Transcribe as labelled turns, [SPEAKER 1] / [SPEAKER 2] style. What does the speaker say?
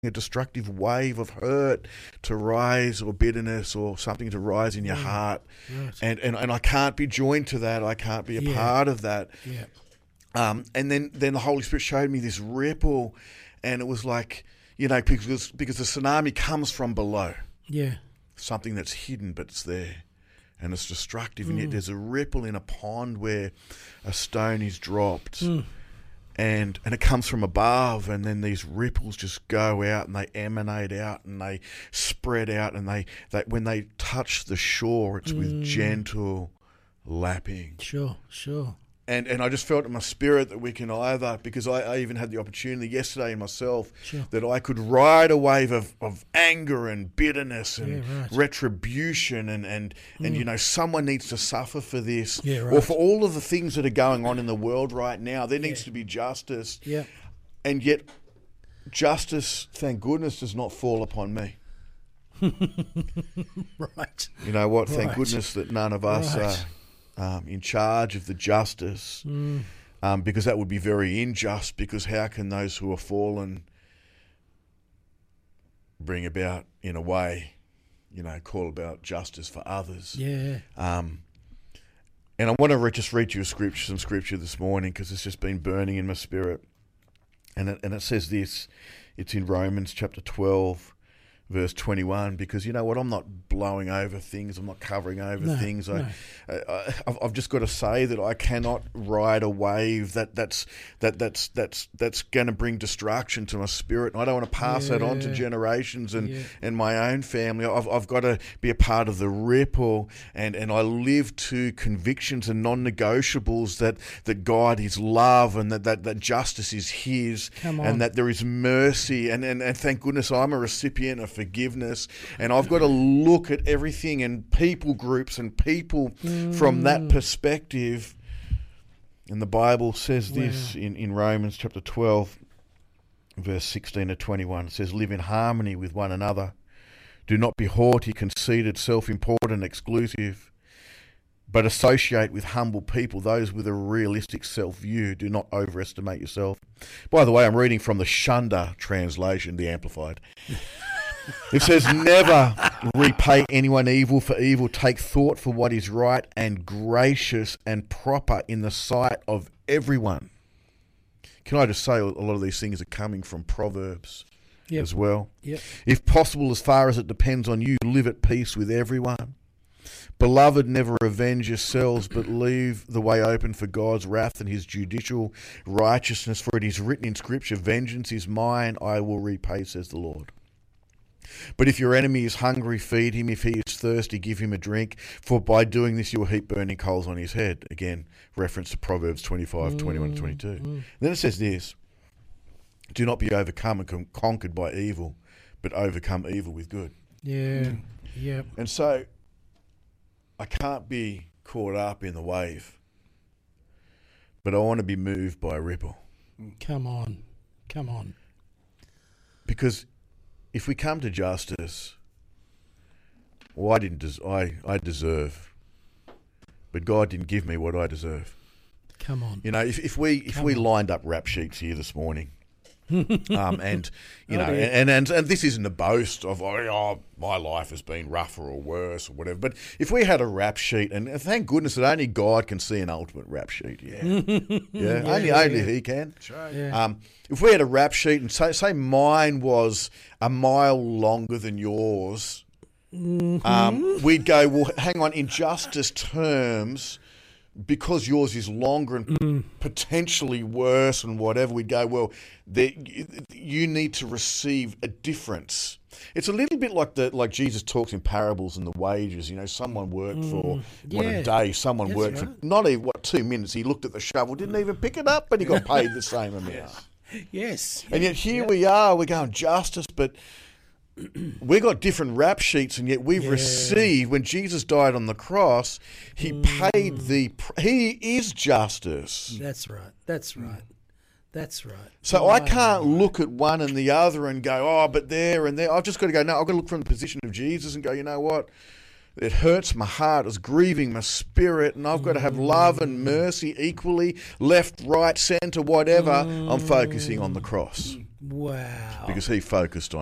[SPEAKER 1] a destructive wave of hurt to rise, or bitterness, or something to rise in your heart.
[SPEAKER 2] Right.
[SPEAKER 1] And I can't be joined to that. I can't be a part of that.
[SPEAKER 2] Yeah.
[SPEAKER 1] And then the Holy Spirit showed me this ripple, and it was like, because the tsunami comes from below.
[SPEAKER 2] Yeah.
[SPEAKER 1] Something that's hidden, but it's there. And it's destructive. And yet there's a ripple in a pond where a stone is dropped. And it comes from above, and then these ripples just go out, and they emanate out, and they spread out, and they when they touch the shore, it's with gentle lapping.
[SPEAKER 2] Sure.
[SPEAKER 1] And I just felt in my spirit that we can either, because I even had the opportunity yesterday in myself, that I could ride a wave of anger and bitterness and retribution and someone needs to suffer for this, or for all of the things that are going on in the world right now. There needs to be justice.
[SPEAKER 2] Yeah.
[SPEAKER 1] And yet justice, thank goodness, does not fall upon me.
[SPEAKER 2] Right.
[SPEAKER 1] You know what? Thank goodness that none of us are in charge of the justice, because that would be very unjust, because how can those who are fallen bring about, in a way, call about justice for others?
[SPEAKER 2] Yeah.
[SPEAKER 1] And I want to just read you some scripture this morning, because it's just been burning in my spirit. And it says this, it's in Romans chapter 12, verse 21, because you know what, I'm not blowing over things, I'm not covering over things. I've just got to say that I cannot ride a wave that's going to bring destruction to my spirit, and I don't want to pass that on to generations and my own family. I've got to be a part of the ripple, and I live to convictions and non-negotiables that God is love, and that justice is His, and that there is mercy, and thank goodness I'm a recipient of forgiveness, and I've got to look at everything and people groups and people from that perspective. And the Bible says this in Romans chapter 12, verse 16 to 21. It says, live in harmony with one another. Do not be haughty, conceited, self-important, exclusive, but associate with humble people, those with a realistic self-view. Do not overestimate yourself. By the way, I'm reading from the Shunda translation, the Amplified. It says, never repay anyone evil for evil. Take thought for what is right and gracious and proper in the sight of everyone. Can I just say, a lot of these things are coming from Proverbs as well.
[SPEAKER 2] Yep.
[SPEAKER 1] If possible, as far as it depends on you, live at peace with everyone. Beloved, never revenge yourselves, but leave the way open for God's wrath and His judicial righteousness. For it is written in Scripture, vengeance is mine, I will repay, says the Lord. But if your enemy is hungry, feed him. If he is thirsty, give him a drink. For by doing this, you will heap burning coals on his head. Again, reference to Proverbs 25, 21 and 22. Then it says this, do not be overcome and conquered by evil, but overcome evil with good.
[SPEAKER 2] Yeah. Yep.
[SPEAKER 1] And so I can't be caught up in the wave, but I want to be moved by a ripple.
[SPEAKER 2] Come on.
[SPEAKER 1] Because if we come to justice, well, I deserve, but God didn't give me what I deserve.
[SPEAKER 2] Come on.
[SPEAKER 1] You know, if we lined up rap sheets here this morning, and this isn't a boast of my life has been rougher or worse or whatever, but if we had a rap sheet, and thank goodness that only God can see an ultimate rap sheet, only He can.
[SPEAKER 2] That's right.
[SPEAKER 1] If we had a rap sheet and say mine was a mile longer than yours, we'd go, well, hang on, in justice terms, because yours is longer and potentially worse and whatever, we'd go, well, you need to receive a difference. It's a little bit like Jesus talks in parables and the wages. You know, someone worked for a day, someone worked for not even 2 minutes. He looked at the shovel, didn't even pick it up, but he got paid the same amount.
[SPEAKER 2] Yes.
[SPEAKER 1] And yet here we are, we're going justice, but we've got different rap sheets, and yet we've received, when Jesus died on the cross, He paid He is justice.
[SPEAKER 2] That's right.
[SPEAKER 1] So I can't look at one and the other and go, but there and there. I've just got to go, no, I've got to look from the position of Jesus and go, you know what? It hurts my heart, it's grieving my spirit, and I've got to have love and mercy equally, left, right, centre, whatever. I'm focusing on the cross.
[SPEAKER 2] Wow.
[SPEAKER 1] because he focused on